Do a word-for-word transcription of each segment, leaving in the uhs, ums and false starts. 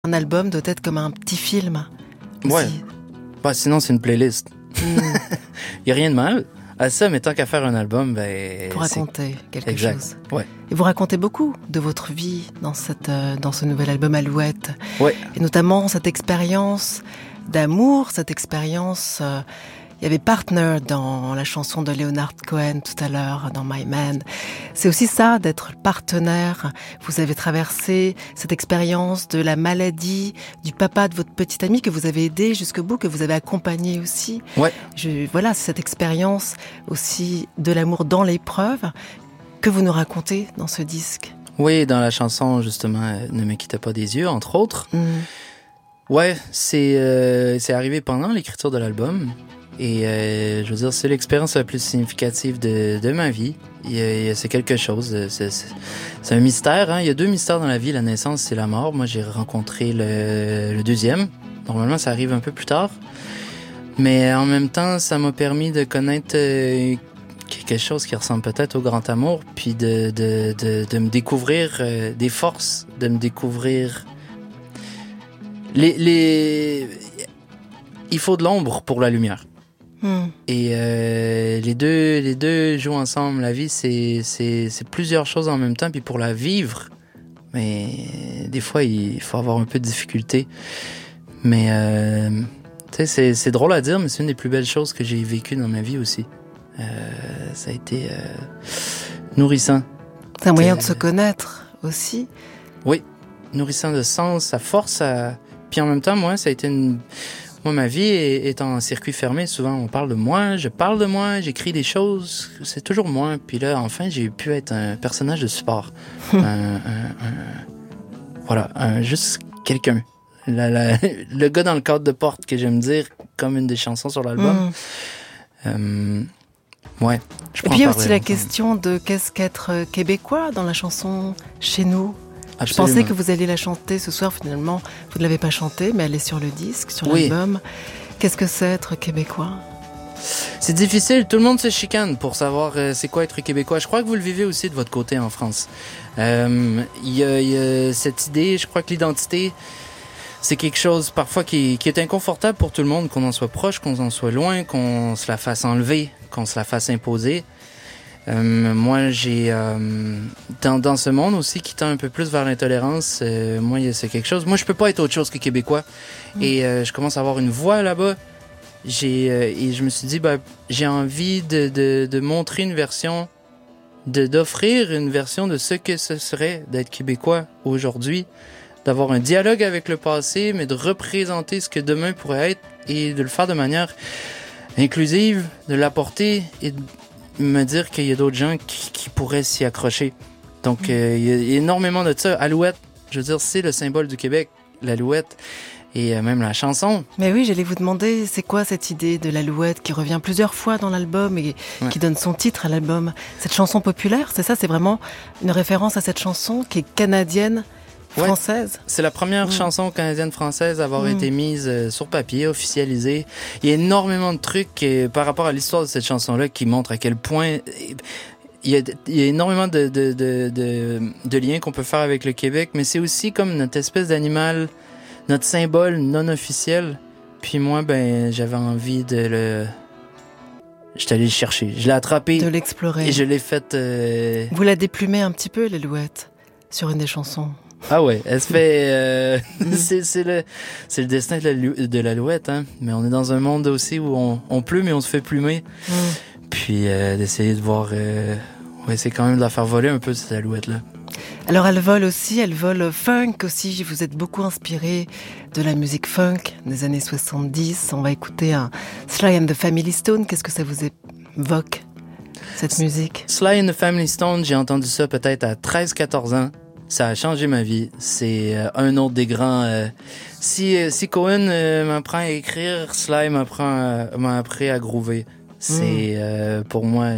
Un album doit être comme un petit film. Aussi. Ouais. Bah, sinon, c'est une playlist. Il mm. n'y a rien de mal à ça, mais tant qu'à faire un album, ben... Vous racontez quelque exact. chose. Ouais. Et vous racontez beaucoup de votre vie dans, cette, euh, dans ce nouvel album Alouette. Ouais. Et notamment cette expérience d'amour, cette expérience... Euh, il y avait Partner dans la chanson de Leonard Cohen tout à l'heure, dans My Man. C'est aussi ça, d'être partenaire. Vous avez traversé cette expérience de la maladie du papa de votre petite amie que vous avez aidé jusqu'au bout, que vous avez accompagné aussi. Ouais. Je, voilà, cette expérience aussi de l'amour dans l'épreuve que vous nous racontez dans ce disque. Oui, dans la chanson, justement, « Ne me quitte pas des yeux », entre autres. Mm. Ouais, c'est, euh, c'est arrivé pendant l'écriture de l'album. Et euh, je veux dire, c'est l'expérience la plus significative de, de ma vie. Il y a, c'est quelque chose. C'est, c'est, c'est un mystère. Hein? Il y a deux mystères dans la vie, la naissance et la mort. Moi, j'ai rencontré le, le deuxième. Normalement, ça arrive un peu plus tard. Mais en même temps, ça m'a permis de connaître euh, quelque chose qui ressemble peut-être au grand amour, puis de, de, de, de me découvrir euh, des forces, de me découvrir... Les, les... Il faut de l'ombre pour la lumière. Hmm. Et euh, les deux, les deux jouent ensemble. La vie, c'est, c'est, c'est plusieurs choses en même temps. Puis pour la vivre, mais des fois, il faut avoir un peu de difficulté. Mais euh, tu sais, c'est, c'est drôle à dire, mais c'est une des plus belles choses que j'ai vécues dans ma vie aussi. Euh, ça a été euh, nourrissant. C'est un moyen de se connaître aussi. Oui, nourrissant de sens, ça force à... Puis en même temps, moi, ça a été une... Moi, ma vie est, est en circuit fermé. Souvent, on parle de moi, je parle de moi, j'écris des choses. C'est toujours moi. Puis là, enfin, j'ai pu être un personnage de support. un, un, un, voilà, un, juste quelqu'un. La, la, le gars dans le cadre de porte que j'aime dire, comme une des chansons sur l'album. Mm. Euh, ouais. Je Et puis il y a aussi la question de qu'est-ce qu'être québécois dans la chanson Chez nous. Absolument. Je pensais que vous alliez la chanter ce soir, finalement, vous ne l'avez pas chantée, mais elle est sur le disque, sur oui. l'album. Qu'est-ce que c'est être québécois ? C'est difficile, tout le monde se chicane pour savoir euh, c'est quoi être québécois. Je crois que vous le vivez aussi de votre côté en France. Il euh, y, y a cette idée, je crois que l'identité, c'est quelque chose parfois qui, qui est inconfortable pour tout le monde, qu'on en soit proche, qu'on en soit loin, qu'on se la fasse enlever, qu'on se la fasse imposer. Euh, moi, j'ai euh, dans, dans ce monde aussi qui tend un peu plus vers l'intolérance. Euh, moi, c'est quelque chose. Moi, je peux pas être autre chose que québécois. Mmh. Et euh, je commence à avoir une voix là-bas. J'ai euh, et je me suis dit, ben, j'ai envie de, de, de montrer une version, de d'offrir une version de ce que ce serait d'être québécois aujourd'hui, d'avoir un dialogue avec le passé, mais de représenter ce que demain pourrait être et de le faire de manière inclusive, de l'apporter et de me dire qu'il y a d'autres gens qui, qui pourraient s'y accrocher. Donc, euh, il y a, il y a énormément de ça. Alouette, je veux dire, c'est le symbole du Québec, l'alouette, et euh, même la chanson. Mais oui, j'allais vous demander, c'est quoi cette idée de l'alouette qui revient plusieurs fois dans l'album et ouais. qui donne son titre à l'album ? Cette chanson populaire, c'est ça ? C'est vraiment une référence à cette chanson qui est canadienne, française. Ouais, c'est la première mmh. chanson canadienne-française à avoir mmh. été mise euh, sur papier, officialisée. Il y a énormément de trucs euh, par rapport à l'histoire de cette chanson-là qui montrent à quel point... Il y a, il y a énormément de, de, de, de, de liens qu'on peut faire avec le Québec, mais c'est aussi comme notre espèce d'animal, notre symbole non officiel. Puis moi, ben, j'avais envie de le... J'étais allé le chercher. Je l'ai attrapé. De l'explorer. Et je l'ai fait... Euh... Vous la déplumez un petit peu, l'alouette, sur une des chansons. Ah ouais, elle se fait... Euh, mm. c'est, c'est, le, c'est le destin de, la, de l'alouette, hein. Mais on est dans un monde aussi où on, on plume et on se fait plumer. Mm. Puis euh, d'essayer de voir... Euh, ouais, c'est quand même de la faire voler un peu, cette alouette-là. Alors elle vole aussi, elle vole funk aussi. Vous êtes beaucoup inspiré de la musique funk des années soixante-dix. On va écouter un Sly and the Family Stone. Qu'est-ce que ça vous évoque, cette musique ? Sly and the Family Stone, j'ai entendu ça peut-être à treize quatorze ans. Ça a changé ma vie. C'est euh, un autre des grands... Euh, si, euh, si Cohen euh, m'apprend à écrire, Sly m'apprend à, m'a appris à groover. C'est, mm. euh, pour moi...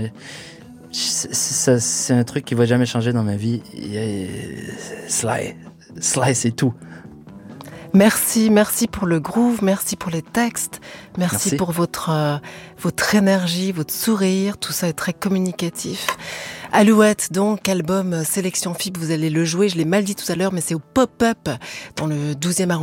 C'est, c'est, c'est un truc qui va jamais changer dans ma vie. Euh, Sly. Sly, c'est tout. Merci, merci pour le groove, merci pour les textes, merci, merci. pour votre, euh, votre énergie, votre sourire, tout ça est très communicatif. Alouette, donc, album Sélection F I B, vous allez le jouer, je l'ai mal dit tout à l'heure, mais c'est au Pop-Up, dans le douzième arrondissement.